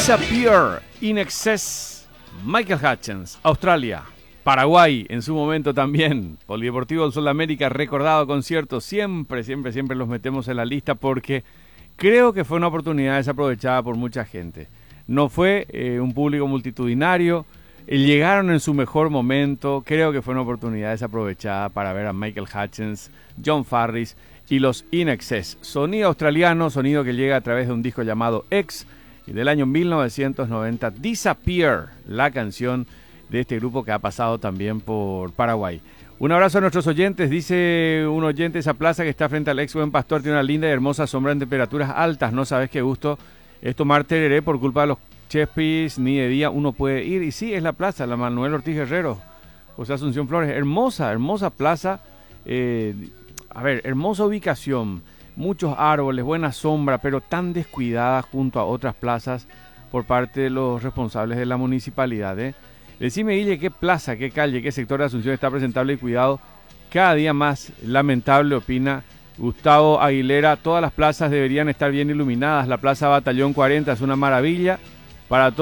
Disappear in Excess, Michael Hutchence, Australia. Paraguay, en su momento también. Polideportivo del Sol de América, recordado concierto. Siempre los metemos en la lista porque creo que fue una oportunidad desaprovechada por mucha gente. No fue un público multitudinario. Llegaron en su mejor momento. Creo que fue una oportunidad desaprovechada para ver a Michael Hutchence, John Farris y los In Excess. Sonido australiano, sonido que llega a través de un disco llamado X y del año 1990, Disappear, la canción de este grupo que ha pasado también por Paraguay. Un abrazo a nuestros oyentes. Dice un oyente, esa plaza que está frente al ex Buen Pastor tiene una linda y hermosa sombra en temperaturas altas. No sabes qué gusto es tomar tereré por culpa de los chespis, ni de día uno puede ir. Y sí, es la plaza, la Manuel Ortiz Guerrero, José Asunción Flores. Hermosa plaza. Hermosa ubicación. Muchos árboles, buena sombra, pero tan descuidada junto a otras plazas por parte de los responsables de la municipalidad. Decime, Guille, qué plaza, qué calle, qué sector de Asunción está presentable y cuidado. Cada día más lamentable, opina Gustavo Aguilera. Todas las plazas deberían estar bien iluminadas. La Plaza Batallón 40 es una maravilla para todos.